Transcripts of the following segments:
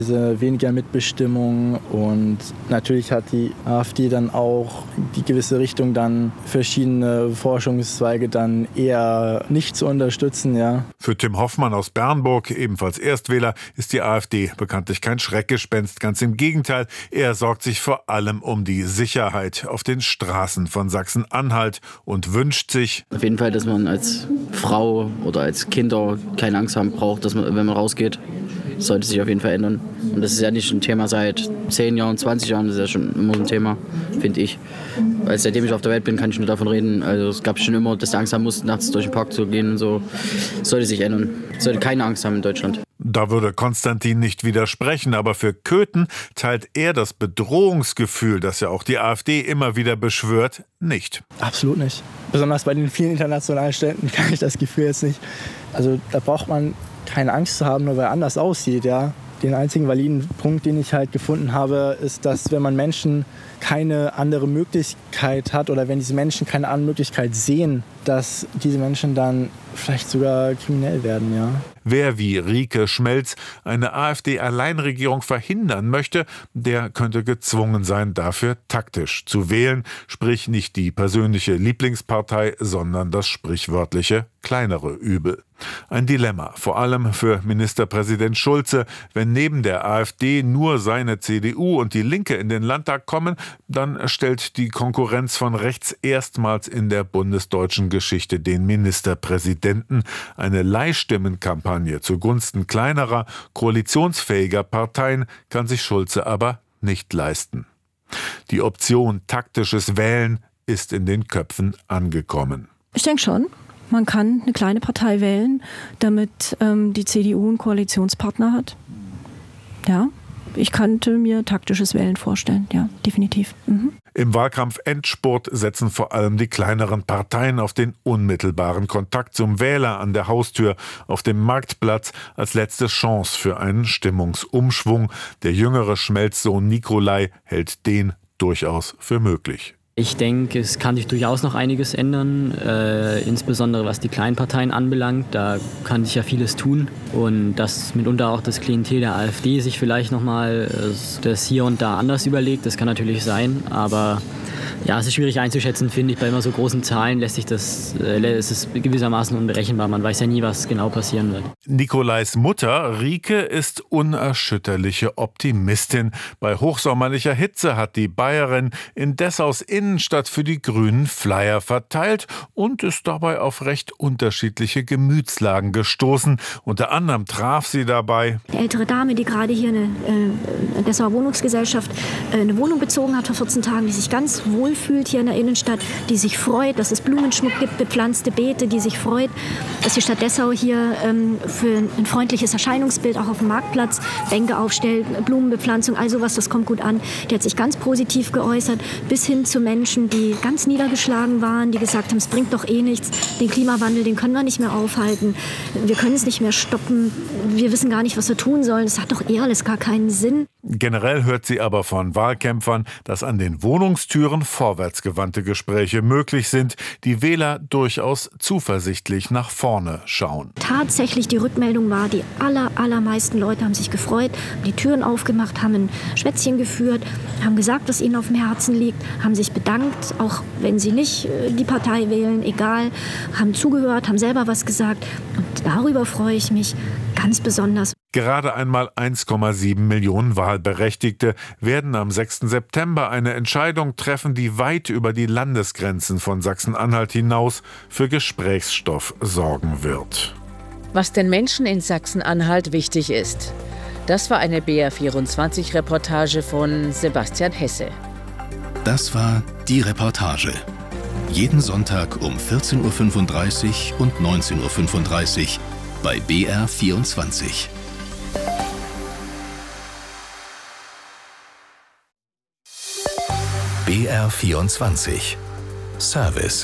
Weniger Mitbestimmung, und natürlich hat die AfD dann auch die gewisse Richtung, dann verschiedene Forschungszweige dann eher nicht zu unterstützen. Ja. Für Tim Hoffmann aus Bernburg, ebenfalls Erstwähler, ist die AfD bekanntlich kein Schreckgespenst. Ganz im Gegenteil, er sorgt sich vor allem um die Sicherheit auf den Straßen von Sachsen-Anhalt und wünscht sich auf jeden Fall, dass man als Frau oder als Kinder keine Angst haben braucht, dass man, wenn man rausgeht. Das sollte sich auf jeden Fall ändern. Und das ist ja nicht ein Thema seit 10 Jahren, 20 Jahren, das ist ja schon immer so ein Thema, finde ich. Weil seitdem ich auf der Welt bin, kann ich nur davon reden. Also es gab schon immer, dass du Angst haben musst, nachts durch den Park zu gehen und so. Das sollte sich ändern. Es sollte keine Angst haben in Deutschland. Da würde Konstantin nicht widersprechen, aber für Köthen teilt er das Bedrohungsgefühl, das ja auch die AfD immer wieder beschwört, nicht. Absolut nicht. Besonders bei den vielen internationalen Städten kann ich das Gefühl jetzt nicht. Also da braucht man keine Angst zu haben, nur weil er anders aussieht. Ja. Den einzigen validen Punkt, den ich halt gefunden habe, ist, dass wenn man Menschen keine andere Möglichkeit hat oder wenn diese Menschen keine andere Möglichkeit sehen, dass diese Menschen dann vielleicht sogar kriminell werden. Ja. Wer wie Rike Schmelz eine AfD-Alleinregierung verhindern möchte, der könnte gezwungen sein, dafür taktisch zu wählen, sprich nicht die persönliche Lieblingspartei, sondern das sprichwörtliche kleinere Übel. Ein Dilemma, vor allem für Ministerpräsident Schulze. Wenn neben der AfD nur seine CDU und die Linke in den Landtag kommen, dann stellt die Konkurrenz von rechts erstmals in der bundesdeutschen Geschichte den Ministerpräsidenten. Eine Leihstimmenkampagne zugunsten kleinerer, koalitionsfähiger Parteien kann sich Schulze aber nicht leisten. Die Option taktisches Wählen ist in den Köpfen angekommen. Ich denke schon. Man kann eine kleine Partei wählen, damit die CDU einen Koalitionspartner hat. Ja, ich könnte mir taktisches Wählen vorstellen. Ja, definitiv. Mhm. Im Wahlkampf-Endspurt setzen vor allem die kleineren Parteien auf den unmittelbaren Kontakt zum Wähler an der Haustür, auf dem Marktplatz als letzte Chance für einen Stimmungsumschwung. Der jüngere Schmelzsohn Nikolai hält den durchaus für möglich. Ich denke, es kann sich durchaus noch einiges ändern, insbesondere was die kleinen Parteien anbelangt. Da kann sich ja vieles tun und dass mitunter auch das Klientel der AfD sich vielleicht nochmal das hier und da anders überlegt, das kann natürlich sein, aber ja, es ist schwierig einzuschätzen, finde ich. Bei immer so großen Zahlen es ist gewissermaßen unberechenbar. Man weiß ja nie, was genau passieren wird. Nikolais Mutter, Rike, ist unerschütterliche Optimistin. Bei hochsommerlicher Hitze hat die Bayerin in Dessaus Innenstadt für die Grünen Flyer verteilt und ist dabei auf recht unterschiedliche Gemütslagen gestoßen. Unter anderem traf sie dabei eine ältere Dame, die gerade hier in der Dessauer Wohnungsgesellschaft eine Wohnung bezogen hat vor 14 Tagen, die sich ganz wohl fühlt hier in der Innenstadt, die sich freut, dass es Blumenschmuck gibt, bepflanzte Beete, die sich freut, dass die Stadt Dessau hier für ein freundliches Erscheinungsbild auch auf dem Marktplatz Bänke aufstellt, Blumenbepflanzung, all sowas, das kommt gut an. Die hat sich ganz positiv geäußert, bis hin zu Menschen, die ganz niedergeschlagen waren, die gesagt haben, es bringt doch eh nichts, den Klimawandel, den können wir nicht mehr aufhalten, wir können es nicht mehr stoppen, wir wissen gar nicht, was wir tun sollen, es hat doch eh alles gar keinen Sinn. Generell hört sie aber von Wahlkämpfern, dass an den Wohnungstüren vorwärtsgewandte Gespräche möglich sind, die Wähler durchaus zuversichtlich nach vorne schauen. Tatsächlich die Rückmeldung war, die allermeisten Leute haben sich gefreut, haben die Türen aufgemacht, haben ein Schwätzchen geführt, haben gesagt, was ihnen auf dem Herzen liegt, haben sich bedankt, auch wenn sie nicht die Partei wählen, egal, haben zugehört, haben selber was gesagt und darüber freue ich mich ganz besonders. Gerade einmal 1,7 Millionen Wahlberechtigte werden am 6. September eine Entscheidung treffen, die weit über die Landesgrenzen von Sachsen-Anhalt hinaus für Gesprächsstoff sorgen wird. Was den Menschen in Sachsen-Anhalt wichtig ist. Das war eine BR24-Reportage von Sebastian Hesse. Das war die Reportage. Jeden Sonntag um 14.35 Uhr und 19.35 Uhr bei BR24. BR24 Service.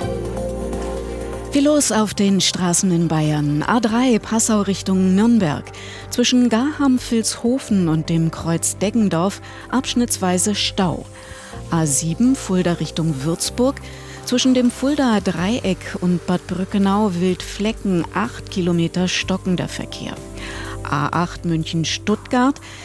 Viel los auf den Straßen in Bayern. A3 Passau Richtung Nürnberg. Zwischen Garham-Vilshofen und dem Kreuz Deggendorf abschnittsweise Stau. A7 Fulda Richtung Würzburg. Zwischen dem Fuldaer Dreieck und Bad Brückenau-Wildflecken 8 Kilometer stockender Verkehr. A8 München-Stuttgart.